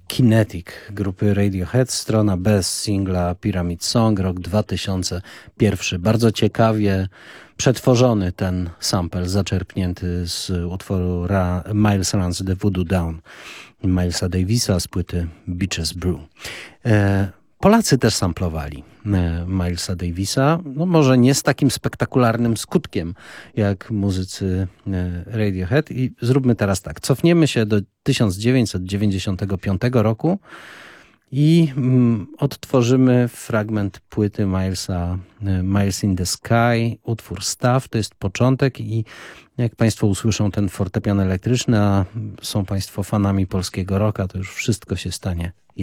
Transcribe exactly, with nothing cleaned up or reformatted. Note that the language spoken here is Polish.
Kinetic grupy Radiohead, strona bez singla Pyramid Song, rok dwa tysiące pierwszy. Bardzo ciekawie przetworzony ten sample, zaczerpnięty z utworu Ra Miles Runs the Voodoo Down Milesa Davisa z płyty Beaches Brew. E, Polacy też samplowali e, Milesa Davisa, no może nie z takim spektakularnym skutkiem jak muzycy e, Radiohead. I zróbmy teraz tak, cofniemy się do tysiąc dziewięćset dziewięćdziesiątego piątego roku i mm, odtworzymy fragment płyty Milesa, e, Miles in the Sky, utwór Staw, to jest początek i jak Państwo usłyszą ten fortepian elektryczny, a są Państwo fanami polskiego rocka, to już wszystko się stanie